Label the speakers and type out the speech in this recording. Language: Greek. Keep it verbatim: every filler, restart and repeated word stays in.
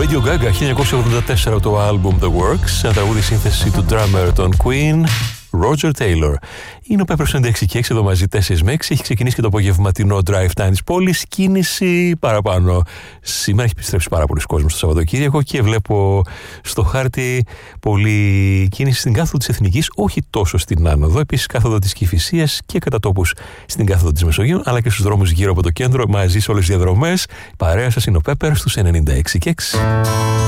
Speaker 1: Radio Gaga, χίλια εννιακόσια ογδόντα τέσσερα, το album The Works, ένα τραγούδι σύνθεση του drummer των Queen, Roger Taylor. Είναι ο Πέπερος ενενήντα έξι και έξι, εδώ μαζί τέσσερα με έξι. Έχει ξεκινήσει και το απογευματινό drive time της πόλης. Κίνηση παραπάνω. Σήμερα έχει επιστρέψει πάρα πολλοί κόσμος το Σαββατοκύριακο και βλέπω στο χάρτη πολλή κίνηση στην κάθοδο της Εθνικής, όχι τόσο στην άνοδο. Επίσης, κάθοδο της Κηφισίας και κατά τόπους στην κάθοδο της Μεσογείου, αλλά και στους δρόμους γύρω από το κέντρο, μαζί σε όλες τις διαδρομές. Η παρέα σας είναι ο Πέπερ στους ενενήντα έξι και έξι.